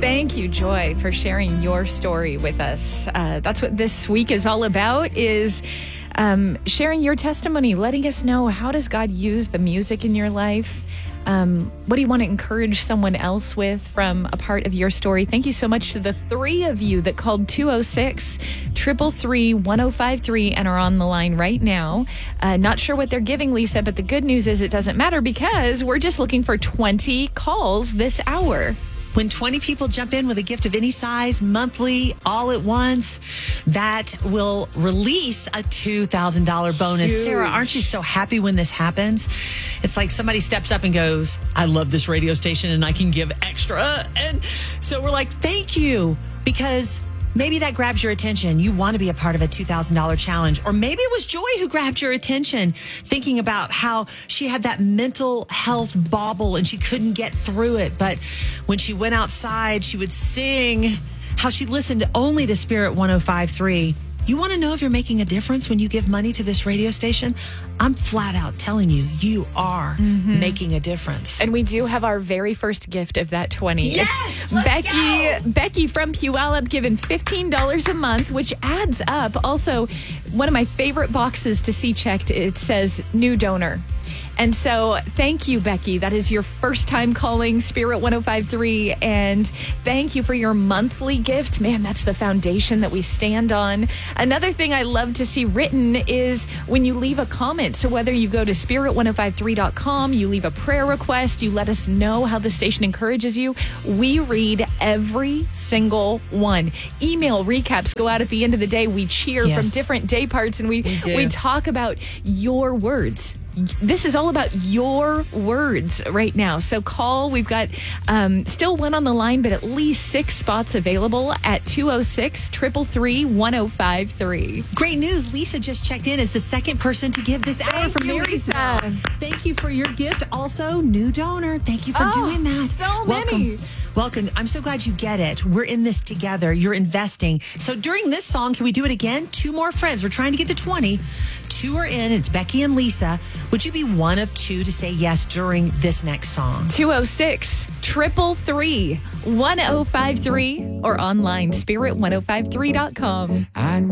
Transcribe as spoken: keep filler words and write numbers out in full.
Thank you, Joy, for sharing your story with us. Uh, that's what this week is all about, is um, sharing your testimony, letting us know, how does God use the music in your life? Um, what do you want to encourage someone else with from a part of your story? Thank you so much to the three of you that called two oh six, three three three, one oh five three and are on the line right now. Uh, not sure what they're giving, Lisa, but the good news is it doesn't matter because we're just looking for twenty calls this hour. When twenty people jump in with a gift of any size, monthly, all at once, that will release a two thousand dollars bonus. Huge. Sarah, aren't you so happy when this happens? It's like somebody steps up and goes, I love this radio station and I can give extra. And so we're like, thank you, because maybe that grabs your attention. You want to be a part of a two thousand dollars challenge. Or maybe it was Joy who grabbed your attention, thinking about how she had that mental health bobble and she couldn't get through it. But when she went outside, she would sing how she listened only to Spirit one oh five three. You want to know if you're making a difference when you give money to this radio station? I'm flat out telling you, you are mm-hmm. making a difference. And we do have our very first gift of that twenty. Yes, it's Becky, go. Becky from Puyallup giving fifteen dollars a month, which adds up. Also, one of my favorite boxes to see checked, it says new donor. And so thank you, Becky. That is your first time calling Spirit one oh five three. And thank you for your monthly gift. Man, that's the foundation that we stand on. Another thing I love to see written is when you leave a comment. So whether you go to spirit one oh five three dot com, you leave a prayer request, you let us know how the station encourages you, we read every single one. Email recaps go out at the end of the day. We cheer yes. from different day parts, and we, we, we talk about your words. This is all about your words right now. So call. We've got um, still one on the line, but at least six spots available at two oh six, three three three, one oh five three. Great news. Lisa just checked in as the second person to give this hour from Marysville. Thank you for your gift. Also, new donor. Thank you for oh, doing that. So Welcome. many. Welcome. I'm so glad you get it. We're in this together. You're investing. So during this song, can we do it again? Two more friends. We're trying to get to twenty. Two are in. It's Becky and Lisa. Would you be one of two to say yes during this next song? two oh six, three three three, one oh five three or online spirit one oh five three dot com. I